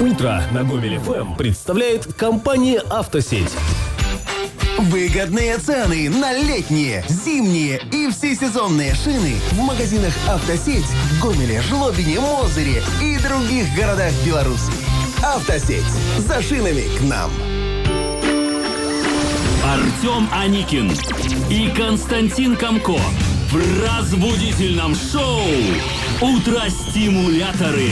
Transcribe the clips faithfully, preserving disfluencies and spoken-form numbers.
Утро на Гомель эф эм представляет компания «Автосеть». Выгодные цены на летние, зимние и всесезонные шины в магазинах «Автосеть» в Гомеле, Жлобине, Мозыре и других городах Беларуси. «Автосеть». За шинами к нам. Артем Аникин и Константин Комко в разбудительном шоу «Утро-стимуляторы».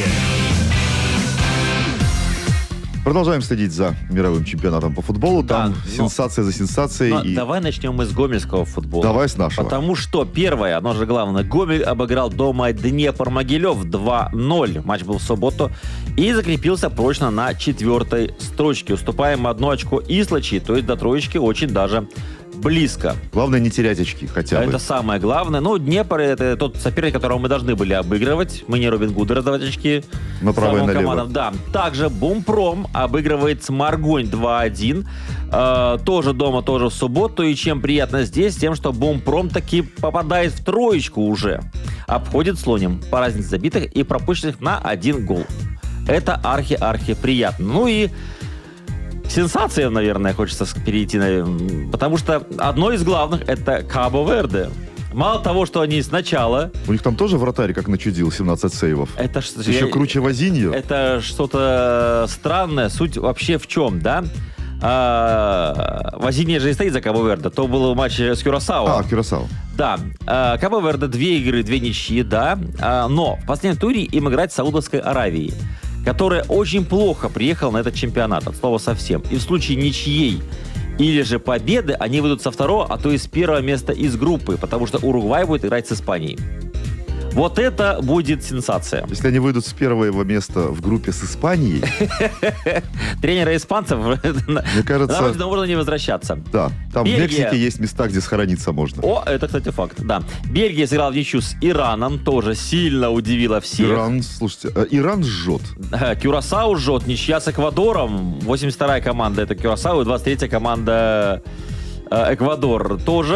Продолжаем следить за мировым чемпионатом по футболу. Там Да, сенсация но, за сенсацией. Но и... Давай начнем мы с гомельского футбола. Давай с нашего. Потому что первое, оно же главное, Гомель обыграл дома Днепр-Могилев два ноль. Матч был в субботу. И закрепился прочно на четвертой строчке. Уступаем одно очко Ислачи, то есть до троечки очень даже близко. Главное не терять очки хотя бы. Это самое главное. Ну, Днепр — это тот соперник, которого мы должны были обыгрывать. Мы не Робин Гуды раздавать очки. Направо и налево. Командам. Да. Также Бумпром обыгрывает Сморгонь два один. Э, тоже дома, тоже в субботу. И чем приятно здесь, тем, что Бумпром таки попадает в троечку уже. Обходит Слоним по разнице забитых и пропущенных на один гол. Это архи-архи приятно. Ну и сенсация, наверное, хочется перейти, потому что одно из главных — это Кабо-Верде. Мало того, что они сначала... У них там тоже вратарь как начудил, семнадцать сейвов. Это что, Еще я, круче Возиньо. Это что-то странное. Суть вообще в чем, да? А, Возиньо же и стоит за Кабо-Верде. То был матч с Кюрасао. А, Кюрасао. Да. А, Кабо-Верде две игры, две ничьи, да. А, но в последнем туре им играть с Саудовской Аравией, которая очень плохо приехала на этот чемпионат, от слова совсем. И в случае ничьей или же победы они выйдут со второго, а то и с первого места из группы, потому что Уругвай будет играть с Испанией. Вот это будет сенсация. Если они выйдут с первого места в группе с Испанией... Тренера испанцев, мне кажется... можно не возвращаться. Да, там Бельгия. в Мексике есть места, где сохраниться можно. О, это, кстати, факт, да. Бельгия сыграла в ничью с Ираном, тоже сильно удивила всех. Иран, слушайте, э, Иран жжет. Кюрасао жжет, ничья с Эквадором. восемьдесят вторая команда — это Кюрасао, и двадцать третья команда э, Эквадор тоже.